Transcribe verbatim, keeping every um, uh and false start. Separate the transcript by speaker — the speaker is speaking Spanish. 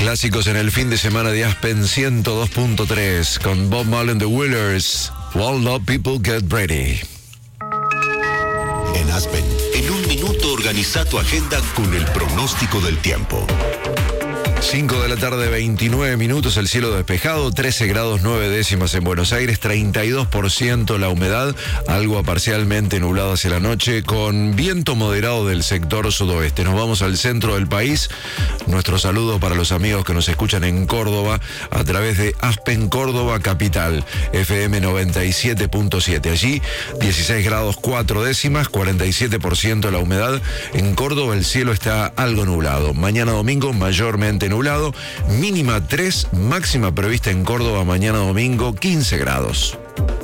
Speaker 1: Clásicos en el fin de semana de Aspen ciento dos punto tres con Bob Marley and the Wailers. All the people get ready.
Speaker 2: En Aspen, en un minuto organiza tu agenda con el pronóstico del tiempo.
Speaker 1: cinco de la tarde, veintinueve minutos, el cielo despejado, trece grados nueve décimas en Buenos Aires, treinta y dos por ciento la humedad, algo parcialmente nublado hacia la noche, con viento moderado del sector sudoeste. Nos vamos al centro del país. Nuestro saludo para los amigos que nos escuchan en Córdoba a través de Aspen Córdoba Capital, F M noventa y siete punto siete. Allí, dieciséis grados cuatro décimas, cuarenta y siete por ciento la humedad. En Córdoba el cielo está algo nublado. Mañana domingo mayormente nublado, mínima tres, máxima prevista en Córdoba mañana domingo quince grados.